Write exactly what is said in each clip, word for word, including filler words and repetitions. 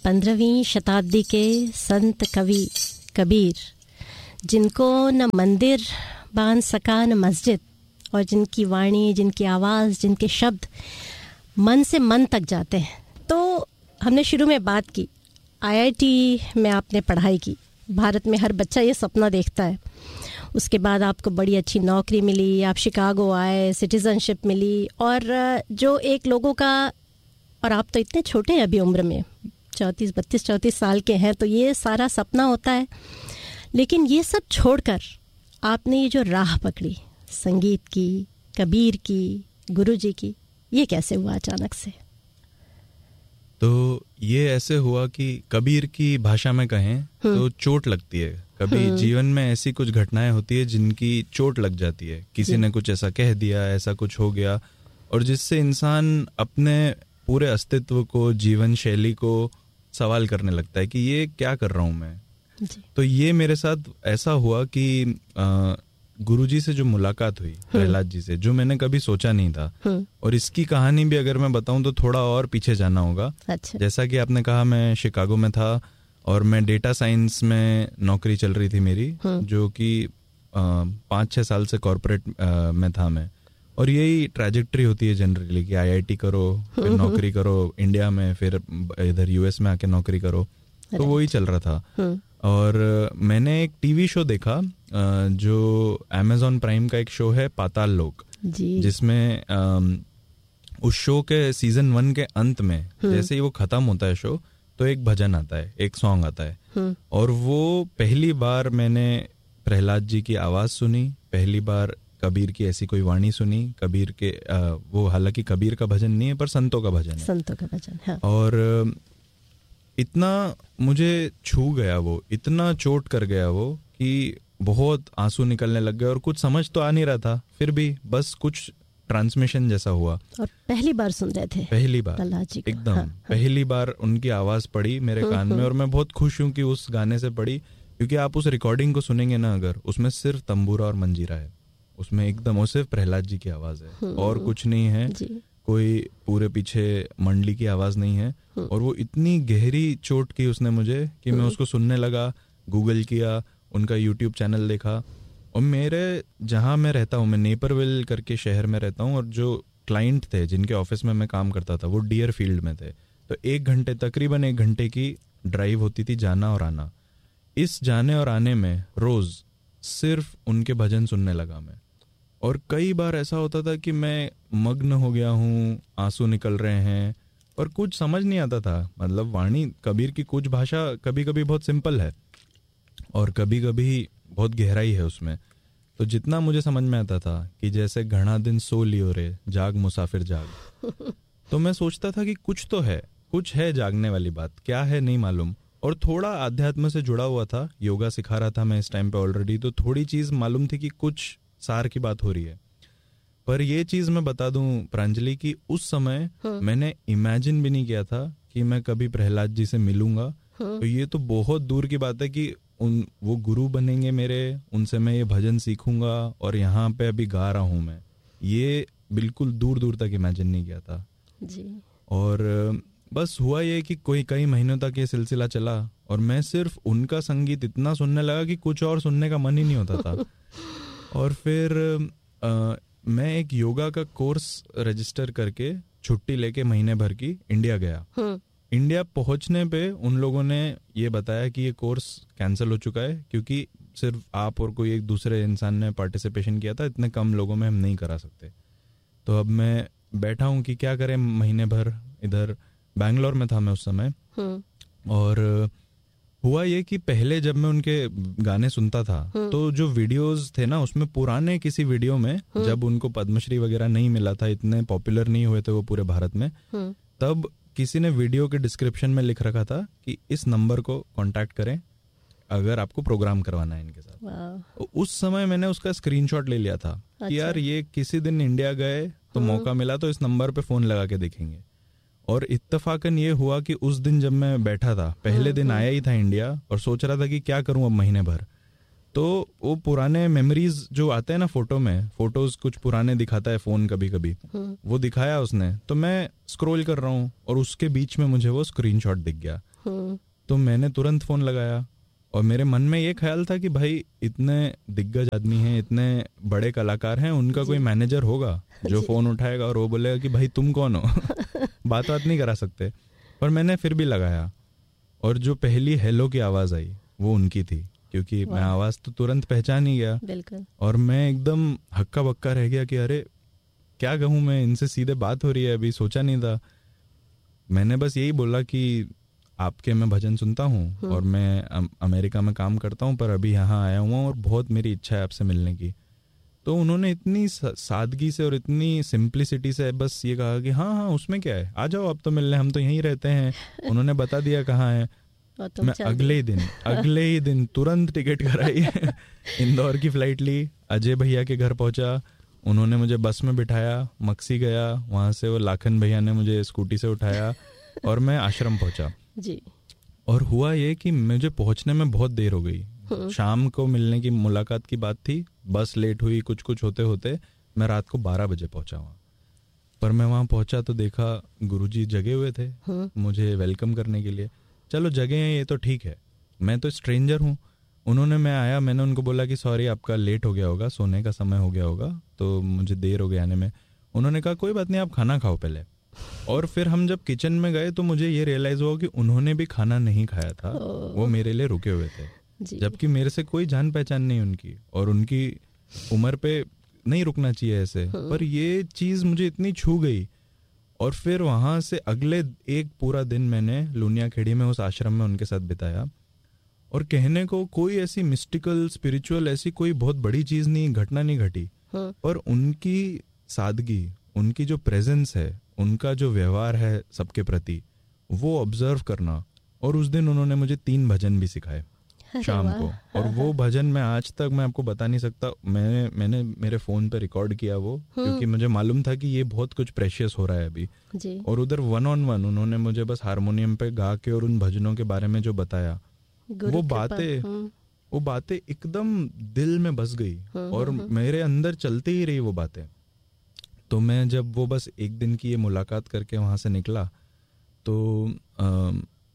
पंद्रहवीं शताब्दी के संत कवि कबीर, जिनको न मंदिर बांध सका न मस्जिद, और जिनकी वाणी, जिनकी आवाज़, जिनके शब्द मन से मन तक जाते हैं। तो हमने शुरू में बात की आईआईटी में आपने पढ़ाई की, भारत में हर बच्चा ये सपना देखता है। उसके बाद आपको बड़ी अच्छी नौकरी मिली, आप शिकागो आए, सिटीज़नशिप मिली, और जो एक लोगों का, और आप तो इतने छोटे हैं अभी उम्र में, चौंतीस बत्तीस चौंतीस साल के हैं, तो ये सारा सपना होता है। लेकिन ये सब छोड़कर आपने ये जो राह पकड़ी संगीत की, कबीर की, गुरुजी की, ये कैसे हुआ अचानक से? तो ये ऐसे हुआ कि कबीर की भाषा में कहें तो चोट लगती है। कभी जीवन में ऐसी कुछ घटनाएं होती है जिनकी चोट लग जाती है, किसी ने कुछ ऐसा कह दिया, ऐसा कुछ हो गया, और जिससे इंसान अपने पूरे अस्तित्व को, जीवन शैली को सवाल करने लगता है कि ये क्या कर रहा हूँ मैं। जी। तो ये मेरे साथ ऐसा हुआ कि आ, गुरुजी से जो मुलाकात हुई, प्रहलाद जी से, जो मैंने कभी सोचा नहीं था, और इसकी कहानी भी अगर मैं बताऊं तो थोड़ा और पीछे जाना होगा। अच्छा। जैसा कि आपने कहा, मैं शिकागो में था और मैं डेटा साइंस में नौकरी चल रही थी मेरी, जो कि पाँच छः साल से कॉर्पोरेट में था मैं, और यही ट्रैजेक्टरी होती है जनरली कि आईआईटी करो, फिर नौकरी करो इंडिया में, फिर इधर यूएस में आके नौकरी करो, तो वही चल रहा था। और मैंने एक टीवी शो देखा जो अमेज़न प्राइम का एक शो है, पाताल लोक, जिसमें उस शो के सीजन वन के अंत में जैसे ही वो खत्म होता है शो, तो एक भजन आता है, एक सॉन्ग आता है, और वो पहली बार मैंने प्रहलाद जी की आवाज़ सुनी, पहली बार कबीर की ऐसी कोई वाणी सुनी। कबीर के आ, वो हालांकि कबीर का भजन नहीं है, पर संतों का भजन है, संतों का भजन है। और इतना मुझे छू गया वो, इतना चोट कर गया वो कि बहुत आंसू निकलने लग गए, और कुछ समझ तो आ नहीं रहा था, फिर भी बस कुछ ट्रांसमिशन जैसा हुआ। और पहली बार सुन रहे थे? पहली बार एकदम, हाँ, पहली हाँ। बार उनकी आवाज पड़ी मेरे कान में, और मैं बहुत खुश हूँ कि उस गाने से पड़ी, क्योंकि आप उस रिकॉर्डिंग को सुनेंगे ना, अगर उसमें सिर्फ तंबूरा और मंजीरा है उसमें, एकदम, और सिर्फ प्रहलाद जी की आवाज है और कुछ नहीं है, कोई पूरे पीछे मंडली की आवाज नहीं है। और वो इतनी गहरी चोट की उसने मुझे कि मैं उसको सुनने लगा, गूगल किया, उनका यूट्यूब चैनल देखा। और मेरे जहाँ मैं रहता हूँ, मैं नेपरविल करके शहर में रहता हूँ, और जो क्लाइंट थे जिनके ऑफिस में मैं काम करता था वो डियर फील्ड में थे, तो एक घंटे तकरीबन एक घंटे की ड्राइव होती थी, जाना और आना। इस जाने और आने में रोज सिर्फ उनके भजन सुनने लगा मैं, और कई बार ऐसा होता था कि मैं मग्न हो गया हूँ, आंसू निकल रहे हैं, और कुछ समझ नहीं आता था। मतलब वाणी कबीर की कुछ भाषा कभी कभी बहुत सिंपल है और कभी कभी बहुत गहराई है उसमें। तो जितना मुझे समझ में आता था कि जैसे घना दिन सो लियो रे, जाग मुसाफिर जाग, तो मैं सोचता था कि कुछ तो है, कुछ है जागने वाली बात, क्या है नहीं मालूम। और थोड़ा आध्यात्म से जुड़ा हुआ था, योगा सिखा रहा था मैं इस टाइम पे ऑलरेडी, तो थोड़ी चीज मालूम थी कि कुछ सार की बात हो रही है। पर ये चीज मैं बता दूं प्रांजलि कि उस समय हाँ। मैंने इमेजिन भी नहीं किया था कि मैं कभी प्रहलाद जी से मिलूंगा। हाँ। तो ये तो बहुत दूर की बात है कि उन वो गुरु बनेंगे मेरे, उनसे मैं ये भजन सीखूंगा और यहाँ पे अभी गा रहा हूँ मैं, ये बिल्कुल दूर दूर तक इमेजिन नहीं किया था जी। और बस हुआ ये कि कोई कई महीनों तक ये सिलसिला चला, और मैं सिर्फ उनका संगीत इतना सुनने लगा कि कुछ और सुनने का मन ही नहीं होता था। और फिर आ, मैं एक योगा का कोर्स रजिस्टर करके छुट्टी लेके महीने भर की इंडिया गया। हाँ। इंडिया पहुंचने पे उन लोगों ने ये बताया कि ये कोर्स कैंसिल हो चुका है, क्योंकि सिर्फ आप और कोई एक दूसरे इंसान ने पार्टिसिपेशन किया था, इतने कम लोगों में हम नहीं करा सकते। तो अब मैं बैठा हूँ कि क्या करें, महीने भर इधर बैंगलोर में था मैं उस समय। हाँ। और हुआ ये कि पहले जब मैं उनके गाने सुनता था तो जो वीडियोस थे ना, उसमें पुराने किसी वीडियो में जब उनको पद्मश्री वगैरह नहीं मिला था, इतने पॉपुलर नहीं हुए थे वो पूरे भारत में, तब किसी ने वीडियो के डिस्क्रिप्शन में लिख रखा था कि इस नंबर को कांटेक्ट करें अगर आपको प्रोग्राम करवाना है इनके साथ। तो उस समय मैंने उसका स्क्रीनशॉट ले लिया था। अच्छा। कि यार ये किसी दिन इंडिया गए तो मौका मिला तो इस नंबर पे फोन लगा के देखेंगे। और इत्तेफाकन ये हुआ कि उस दिन जब मैं बैठा था, पहले दिन आया ही था इंडिया, और सोच रहा था कि क्या करूं अब महीने भर, तो वो पुराने मेमोरीज जो आते हैं ना फोटो में, फोटोज कुछ पुराने दिखाता है फोन कभी कभी, वो दिखाया उसने, तो मैं स्क्रॉल कर रहा हूँ और उसके बीच में मुझे वो स्क्रीनशॉट दिख गया। तो मैंने तुरंत फ़ोन लगाया और मेरे मन में ये ख्याल था कि भाई इतने दिग्गज आदमी हैं, इतने बड़े कलाकार हैं, उनका कोई मैनेजर होगा जो फ़ोन उठाएगा और वो बोलेगा कि भाई तुम कौन हो। बात बात नहीं करा सकते। पर मैंने फिर भी लगाया और जो पहली हेलो की आवाज़ आई वो उनकी थी, क्योंकि मैं आवाज़ तो तुरंत पहचान ही गया। बिल्कुल। और मैं एकदम हक्का बक्का रह गया कि अरे क्या कहूँ मैं, इनसे सीधे बात हो रही है, अभी सोचा नहीं था। मैंने बस यही बोला कि आपके मैं भजन सुनता हूँ और मैं अम, अमेरिका में काम करता हूँ, पर अभी यहाँ आया हुआ हूँ और बहुत मेरी इच्छा है आपसे मिलने की। तो उन्होंने इतनी सादगी से और इतनी सिंप्लिसिटी से बस ये कहा कि हाँ हाँ उसमें क्या है, आ जाओ आप तो मिलने, हम तो यहीं रहते हैं। उन्होंने बता दिया कहाँ है। मैं अगले ही दिन अगले ही दिन तुरंत टिकट कराई, इंदौर की फ्लाइट ली, अजय भैया के घर पहुंचा। उन्होंने मुझे बस में बिठाया, मक्सी गया, वहाँ से वो लाखन भैया ने मुझे स्कूटी से उठाया और मैं आश्रम पहुंचा जी। और हुआ ये कि मुझे पहुंचने में बहुत देर हो गई। शाम को मिलने की मुलाकात की बात थी, बस लेट हुई, कुछ कुछ होते होते मैं रात को बारह बजे पहुंचा वहाँ। पर मैं वहाँ पहुंचा तो देखा गुरुजी जगे हुए थे मुझे वेलकम करने के लिए। चलो जगह है ये तो ठीक है, मैं तो स्ट्रेंजर हूँ। उन्होंने, मैं आया, मैंने उनको बोला कि सॉरी आपका लेट हो गया होगा, सोने का समय हो गया होगा, तो मुझे देर हो गया आने में। उन्होंने कहा कोई बात नहीं, आप खाना खाओ पहले। और फिर हम जब किचन में गए तो मुझे ये रियलाइज हुआ कि उन्होंने भी खाना नहीं खाया था, वो मेरे लिए रुके हुए थे, जबकि मेरे से कोई जान पहचान नहीं उनकी, और उनकी उम्र पे नहीं रुकना चाहिए ऐसे। पर ये चीज़ मुझे इतनी छू गई। और फिर वहाँ से अगले एक पूरा दिन मैंने लुनिया खेड़ी में उस आश्रम में उनके साथ बिताया। और कहने को कोई ऐसी मिस्टिकल स्पिरिचुअल ऐसी कोई बहुत बड़ी चीज़ नहीं, घटना नहीं घटी, पर उनकी सादगी, उनकी जो प्रेजेंस है, उनका जो व्यवहार है सबके प्रति, वो ऑब्जर्व करना। और उस दिन उन्होंने मुझे तीन भजन भी सिखाए शाम को, और वो भजन मैं आज तक मैं आपको बता नहीं सकता। मैंने मैंने मेरे फोन पे रिकॉर्ड किया वो, क्योंकि मुझे मालूम था कि ये बहुत कुछ प्रेशियस हो रहा है अभी जी। और उधर वन ऑन वन उन्होंने मुझे बस हारमोनियम पे गा के और उन भजनों के बारे में जो बताया, वो बातें वो बातें एकदम दिल में बस गई और मेरे अंदर चलती ही रही वो बातें। तो मैं जब वो बस एक दिन की ये मुलाकात करके वहाँ से निकला तो आ,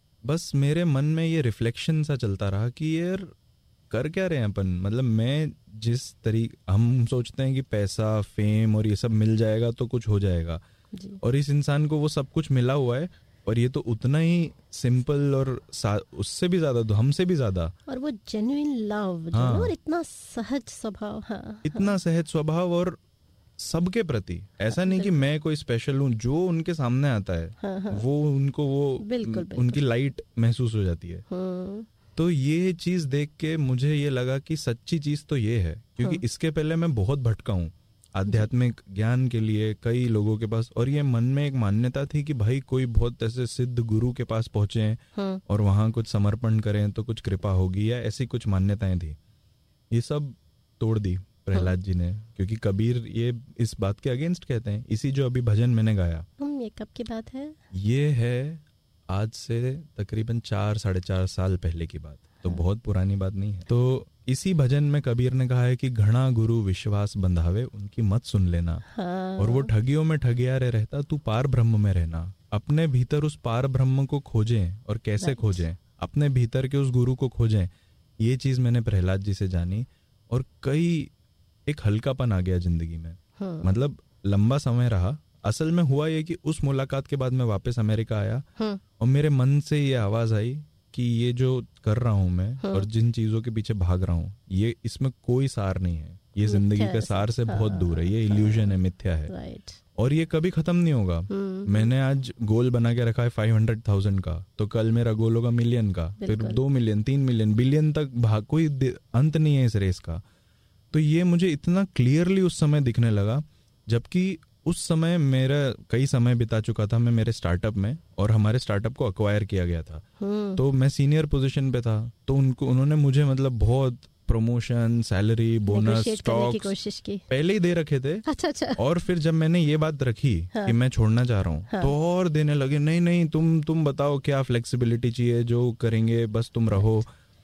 बस मेरे मन में ये रिफ्लेक्शन सा चलता रहा कि यार कर क्या रहे हैं अपन। मतलब मैं जिस तरीके हम सोचते हैं कि पैसा, फेम और ये सब मिल जाएगा तो कुछ हो जाएगा, और इस इंसान को वो सब कुछ मिला हुआ है, और ये तो उतना ही सिंपल और उससे भी ज्यादा, हमसे भी ज्यादा, और वो जेन्युइन लव, हाँ, और इतना सहज स्वभाव, हाँ, इतना सहज स्वभाव, और सबके प्रति ऐसा नहीं कि मैं कोई स्पेशल हूँ, जो उनके सामने आता है हाँ, हाँ, वो उनको वो बिल्कुल, बिल्कुल, उनकी लाइट महसूस हो जाती है। हाँ, तो ये चीज देख के मुझे ये लगा कि सच्ची चीज तो ये है, क्योंकि हाँ, इसके पहले मैं बहुत भटका हूँ आध्यात्मिक ज्ञान के लिए कई लोगों के पास, और ये मन में एक मान्यता थी कि भाई कोई बहुत ऐसे सिद्ध गुरु के पास पहुंचे हाँ, और वहां कुछ समर्पण करें तो कुछ कृपा होगी, या ऐसी कुछ मान्यताएं थी। ये सब तोड़ दी प्रहलाद जी ने, क्योंकि कबीर ये इस बात के अगेंस्ट कहते हैं। इसी जो अभी भजन मैंने गाया, ये कब की बात है? ये है आज से तकरीबन चार साढ़े चार साल पहले की बात, तो हाँ, बहुत पुरानी बात नहीं है। तो इसी भजन में कबीर ने कहा है कि घना गुरु विश्वास बंधावे, उनकी मत सुन लेना, हाँ, और वो ठगियों में ठगियारे रहता, तू पार ब्रह्म में रहना। अपने भीतर उस पार ब्रह्म को खोजें, और कैसे खोजें, अपने भीतर के उस गुरु को खोजें। ये चीज मैंने प्रहलाद जी से जानी, और कई एक हल्कापन आ गया जिंदगी में। हाँ, मतलब लंबा समय रहा। असल में हुआ ये कि उस मुलाकात के बाद मैं वापस अमेरिका आया, हाँ, और मेरे मन से ये आवाज आई कि ये जो कर रहा हूँ मैं, हाँ, और जिन चीजों के पीछे भाग रहा हूँ, ये इसमें कोई सार नहीं है, ये जिंदगी के सार से हाँ, बहुत दूर है, ये इल्यूजन है, मिथ्या है, और ये कभी खत्म नहीं होगा। मैंने आज गोल बना के रखा है फाइव हंड्रेड थाउजेंड का, तो कल मेरा गोल होगा मिलियन का, फिर दो मिलियन, तीन मिलियन, बिलियन तक भाग, कोई अंत नहीं है इस रेस का। तो ये मुझे इतना क्लियरली उस समय दिखने लगा, जबकि उस समय मेरा कई समय बिता चुका था मैं मेरे स्टार्टअप में, और हमारे स्टार्टअप को अक्वायर किया गया था, तो मैं सीनियर पोजीशन पे था। तो उनको उन्होंने मुझे मतलब बहुत प्रमोशन, सैलरी, बोनस, स्टॉक्स कोशिश की, पहले ही दे रखे थे। अच्छा अच्छा। और फिर जब मैंने ये बात रखी हाँ, कि मैं छोड़ना चाह रहा हूँ हाँ, तो और देने लगे, नहीं नहीं तुम तुम बताओ क्या फ्लेक्सिबिलिटी चाहिए, जो करेंगे बस तुम रहो।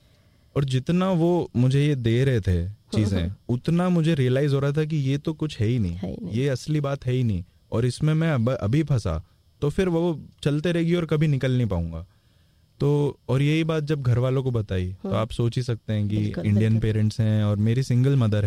और जितना वो मुझे ये दे रहे थे चीजें, उतना मुझे रियलाइज हो रहा था कि ये तो कुछ है ही नहीं, है ही नहीं, ये असली बात है ही नहीं, और इसमें मैं अब, अभी फंसा तो फिर वो चलते रहेगी और कभी निकल नहीं पाऊंगा। तो और यही बात जब घर वालों को बताई तो आप सोच ही सकते हैं कि बिल्कुल, इंडियन बिल्कुल। पेरेंट्स हैं और मेरी सिंगल मदर